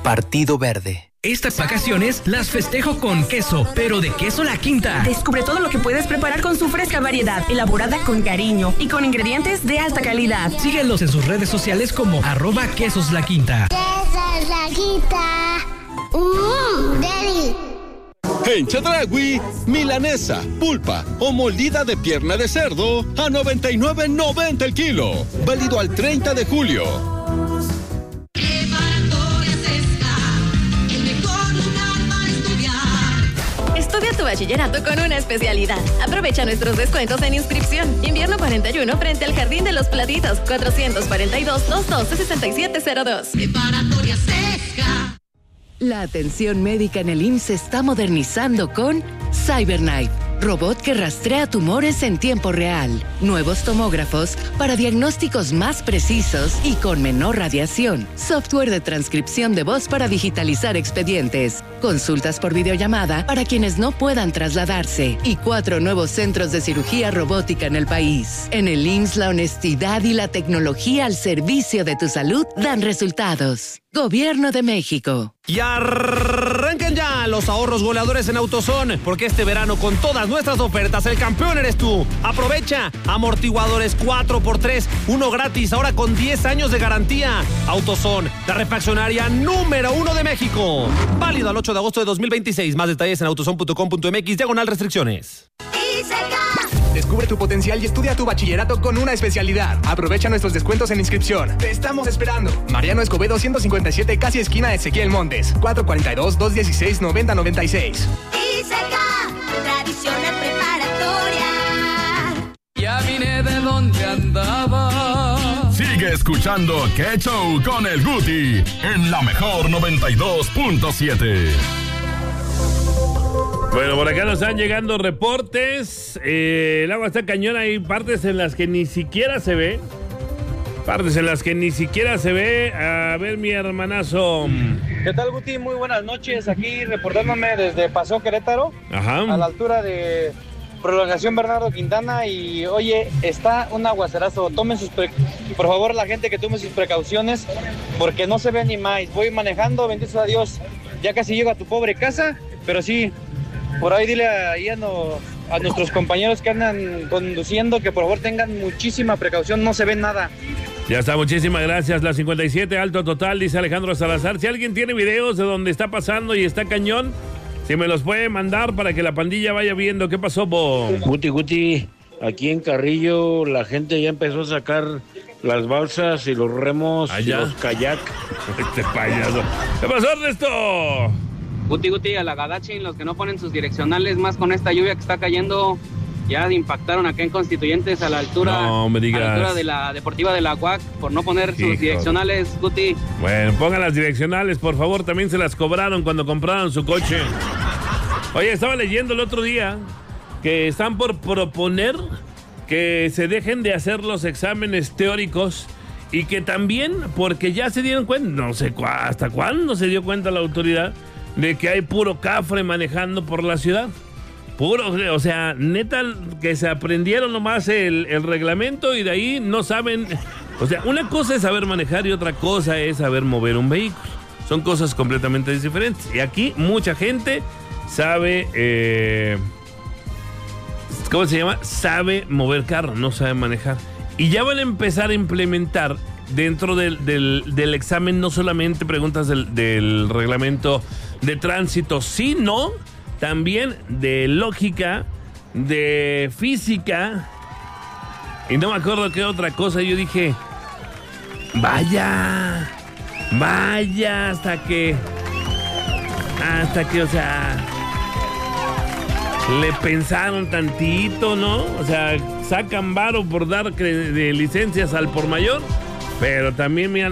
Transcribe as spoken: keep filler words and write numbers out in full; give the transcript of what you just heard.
Partido Verde. Estas vacaciones las festejo con queso, pero de queso La Quinta. Descubre todo lo que puedes preparar con su fresca variedad, elaborada con cariño y con ingredientes de alta calidad. Síguelos en sus redes sociales como arroba quesos La Quinta. Quesos La Quinta. Mmm, deli. En Chedraui, milanesa, pulpa o molida de pierna de cerdo a noventa y nueve noventa el kilo. Válido al treinta de julio. Estudia tu bachillerato con una especialidad. Aprovecha nuestros descuentos en inscripción. Invierno cuarenta y uno frente al Jardín de los Platitos. cuatrocientos cuarenta y dos, doscientos doce, sesenta y siete cero dos. Preparatoria Sesca. La atención médica en el I M S S se está modernizando con CyberKnife, robot que rastrea tumores en tiempo real, nuevos tomógrafos para diagnósticos más precisos y con menor radiación, software de transcripción de voz para digitalizar expedientes, consultas por videollamada para quienes no puedan trasladarse y cuatro nuevos centros de cirugía robótica en el país. En el I M S S la honestidad y la tecnología al servicio de tu salud dan resultados. Gobierno de México. Y arrancan ya los ahorros goleadores en AutoZone, porque este verano con todas nuestras ofertas el campeón eres tú. Aprovecha amortiguadores cuatro por tres, uno gratis, ahora con diez años de garantía. AutoZone, la refaccionaria número uno de México. Válido al ocho de agosto de dos mil veintiséis. Más detalles en autozone punto com punto mx, diagonal restricciones. Descubre tu potencial y estudia tu bachillerato con una especialidad. Aprovecha nuestros descuentos en inscripción. Te estamos esperando. Mariano Escobedo ciento cincuenta y siete, casi esquina Ezequiel Montes. cuatro cuatro dos, dos uno seis, nueve cero nueve seis. Iseca, tradicional preparatoria. Ya vine de donde andaba. Sigue escuchando Qué Show con el Guti en la mejor noventa y dos punto siete. Bueno, por acá nos están llegando reportes. Eh, el agua está cañón. Hay partes en las que ni siquiera se ve. Partes en las que ni siquiera se ve. A ver, mi hermanazo. ¿Qué tal, Guti? Muy buenas noches. Aquí reportándome desde Paseo Querétaro. Ajá. A la altura de Prolongación Bernardo Quintana. Y, oye, está un aguacerazo. Tomen sus... Pre... Por favor, la gente que tome sus precauciones, porque no se ve ni más. Voy manejando, bendito sea Dios. Ya casi llego a tu pobre casa, pero sí... Por ahí dile ahí a, no, a nuestros compañeros que andan conduciendo que por favor tengan muchísima precaución, no se ve nada. Ya está, muchísimas gracias. La cincuenta y siete, alto total, dice Alejandro Salazar. Si alguien tiene videos de donde está pasando y está cañón, si me los puede mandar para que la pandilla vaya viendo qué pasó, Bo. Guti, Guti, aquí en Carrillo la gente ya empezó a sacar las balsas y los remos Allá. y los kayak. Este payaso. ¿Qué pasó, Ernesto? Guti, Guti, a la Gadachin, los que no ponen sus direccionales, más con esta lluvia que está cayendo, ya impactaron acá en Constituyentes a la altura, no, me digas. A la altura de la Deportiva de la U A C por no poner sus Hijo. direccionales, Guti. Bueno, pongan las direccionales, por favor, también se las cobraron cuando compraron su coche. Oye, estaba leyendo el otro día que están por proponer que se dejen de hacer los exámenes teóricos y que también, porque ya se dieron cuenta, no sé cu- hasta cuándo se dio cuenta la autoridad, de que hay puro cafre manejando por la ciudad. Puro, o sea, neta, que se aprendieron nomás el, el reglamento y de ahí no saben. O sea, una cosa es saber manejar y otra cosa es saber mover un vehículo. Son cosas completamente diferentes. Y aquí mucha gente sabe, eh, ¿cómo se llama? Sabe mover carro, no sabe manejar. Y ya van a empezar a implementar dentro del, del, del examen no solamente preguntas del, del reglamento de tránsito, sino también de lógica, de física, y no me acuerdo qué otra cosa. Yo dije, vaya, vaya, hasta que, hasta que, o sea, le pensaron tantito, ¿no? O sea, sacan varo por dar cre- de licencias al por mayor, pero también, mira,